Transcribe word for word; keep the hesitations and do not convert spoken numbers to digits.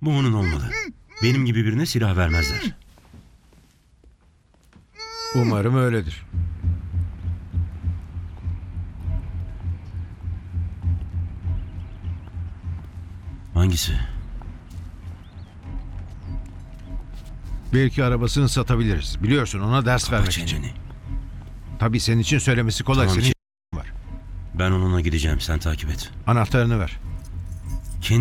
Bu onun olmalı. Benim gibi birine silah vermezler. Umarım öyledir. Hangisi? Belki arabasını satabiliriz. Biliyorsun, ona ders Kapa vermek çeneni. için. Tabii senin için söylemesi kolay. Tamam, Senin Ben onunla gideceğim. Sen takip et. anahtarını ver.